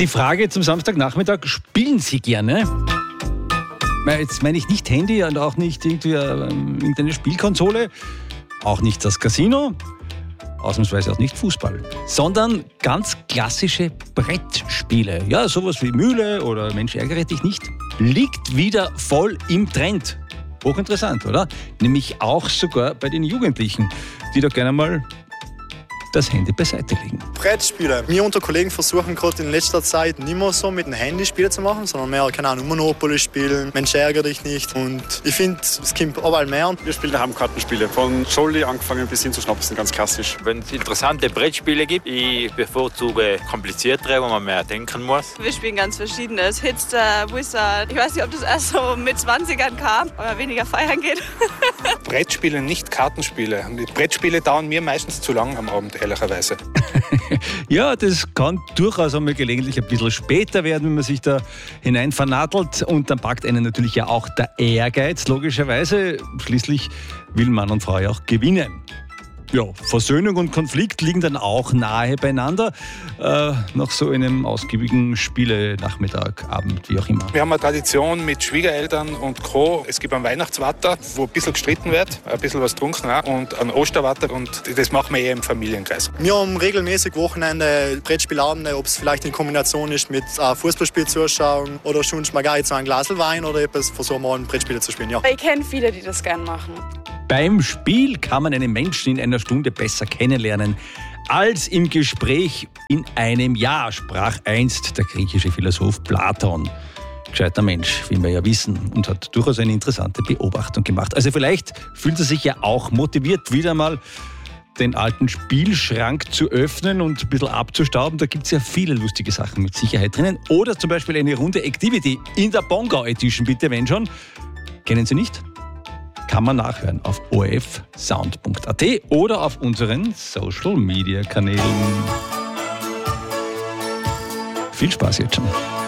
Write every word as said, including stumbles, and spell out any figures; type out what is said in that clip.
Die Frage zum Samstagnachmittag, spielen Sie gerne? Jetzt meine ich nicht Handy und auch nicht irgendwie irgendeine Spielkonsole, auch nicht das Casino, ausnahmsweise auch nicht Fußball, sondern ganz klassische Brettspiele. Ja, sowas wie Mühle oder Mensch, ärgere dich nicht, liegt wieder voll im Trend. Hochinteressant, oder? Nämlich auch sogar bei den Jugendlichen, die da gerne mal das Handy beiseite legen. Brettspiele. Wir unter Kollegen versuchen gerade in letzter Zeit nicht mehr so mit dem Handy Spiele zu machen, sondern mehr, keine Ahnung, Monopoly spielen, Mensch, ärgere dich nicht. Und ich finde, es kommt überall mehr. Wir spielen daheim Kartenspiele. Von Jolly angefangen bis hin zu Schnapsen, ganz klassisch. Wenn es interessante Brettspiele gibt, ich bevorzuge kompliziertere, wo man mehr denken muss. Wir spielen ganz verschiedenes. Hitster, Wizard. Ich weiß nicht, ob das erst so mit zwanzigern kam, weil man weniger feiern geht. Brettspiele, nicht Kartenspiele. Die Brettspiele dauern mir meistens zu lang am Abend, ehrlicherweise. Ja, das kann durchaus einmal gelegentlich ein bisschen später werden, wenn man sich da hinein vernadelt. Und dann packt einen natürlich ja auch der Ehrgeiz, logischerweise. Schließlich will Mann und Frau ja auch gewinnen. Ja, Versöhnung und Konflikt liegen dann auch nahe beieinander, äh, nach so einem ausgiebigen Spiele-Nachmittag, Abend, wie auch immer. Wir haben eine Tradition mit Schwiegereltern und Co. Es gibt einen Weihnachtswatter, wo ein bisschen gestritten wird, ein bisschen was getrunken auch, und einen Osterwatter, und das machen wir eher im Familienkreis. Wir haben regelmäßig Wochenende Brettspielabende, ob es vielleicht in Kombination ist mit äh, Fußballspiel zuschauen oder schon mal gar so ein Glas Wein oder etwas, versuchen wir ein Brettspiele zu spielen. Ja. Ich kenne viele, die das gern machen. Beim Spiel kann man einen Menschen in einer Stunde besser kennenlernen als im Gespräch in einem Jahr, sprach einst der griechische Philosoph Platon. Gescheiter Mensch, wie wir ja wissen, und hat durchaus eine interessante Beobachtung gemacht. Also vielleicht fühlt er sich ja auch motiviert, wieder mal den alten Spielschrank zu öffnen und ein bisschen abzustauben. Da gibt es ja viele lustige Sachen mit Sicherheit drinnen. Oder zum Beispiel eine Runde Activity in der Bongau Edition, bitte, wenn schon. Kennen Sie nicht? Kann man nachhören auf o r f sound punkt a t oder auf unseren Social-Media-Kanälen. Viel Spaß jetzt schon.